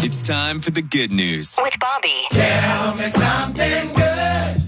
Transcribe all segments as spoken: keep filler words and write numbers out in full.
It's time for the good news with Bobby. Tell me something good.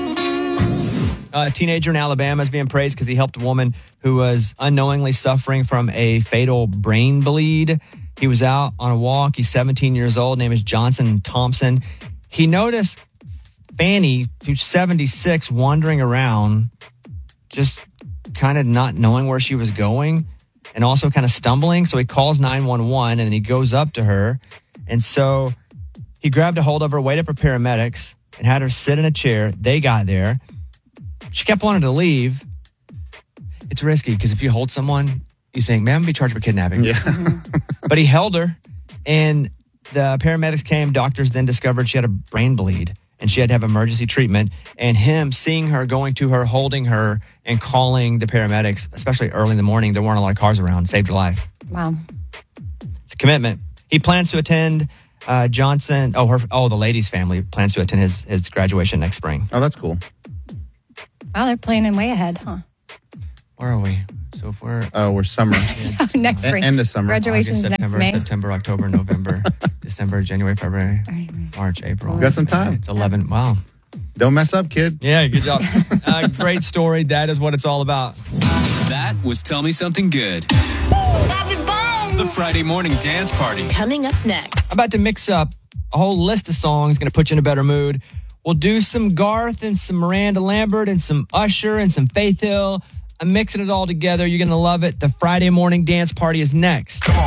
A teenager in Alabama is being praised because he helped a woman who was unknowingly suffering from a fatal brain bleed. He was out on a walk. He's seventeen years old. Name is Johnson Thompson. He noticed Fanny, who's seventy-six, wandering around, just kind of not knowing where she was going and also kind of stumbling. So he calls nine one one and then he goes up to her. And so he grabbed a hold of her, waited for paramedics, and had her sit in a chair. They got there. She kept wanting to leave. It's risky because if you hold someone, you think, man, I'm going to be charged for kidnapping. Yeah. But he held her, and the paramedics came. Doctors then discovered she had a brain bleed, and she had to have emergency treatment. And him seeing her, going to her, holding her, and calling the paramedics, especially early in the morning, there weren't a lot of cars around, saved her life. Wow. It's a commitment. He plans to attend uh, Johnson. Oh, her. Oh, the lady's family plans to attend his, his graduation next spring. Oh, that's cool. Wow, they're planning way ahead, huh? Where are we? So if we're... Oh, we're summer. Next spring. End of summer. Graduation's August, next September, May. September, October, November, December, January, February, March, April. Got some time. It's eleven. Wow. Don't mess up, kid. Yeah, good job. uh, great story. That is what it's all about. That was Tell Me Something Good. The Friday morning dance party. Coming up next. I'm about to mix up a whole list of songs, going to put you in a better mood. We'll do some Garth and some Miranda Lambert and some Usher and some Faith Hill. I'm mixing it all together. You're going to love it. The Friday morning dance party is next.